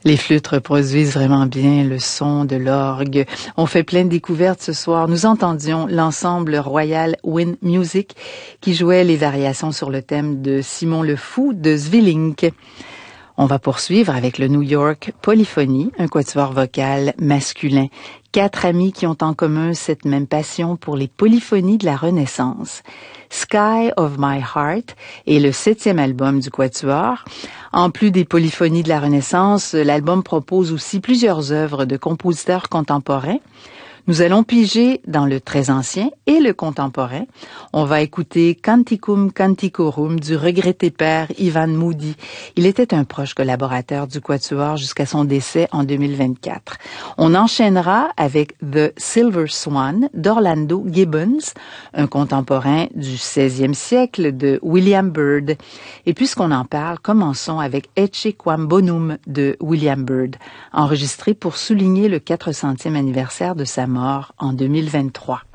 Les flûtes reproduisent vraiment bien le son de l'orgue. On fait plein de découvertes ce soir. Nous entendions l'ensemble Royal Wind Music qui jouait les variations sur le thème de Simon le Fou de Zwillinck. On va poursuivre avec le New York Polyphony, un quatuor vocal masculin. 4 amis qui ont en commun cette même passion pour les polyphonies de la Renaissance. Sky of My Heart est le 7e album du quatuor. En plus des polyphonies de la Renaissance, l'album propose aussi plusieurs œuvres de compositeurs contemporains. Nous allons piger dans le très ancien et le contemporain. On va écouter Canticum Canticorum du regretté père Ivan Moody. Il était un proche collaborateur du quatuor jusqu'à son décès en 2024. On enchaînera avec The Silver Swan d'Orlando Gibbons, un contemporain du 16e siècle de William Byrd. Et puisqu'on en parle, commençons avec Ecce Quam Bonum de William Byrd, enregistré pour souligner le 400e anniversaire de sa mort en 2023.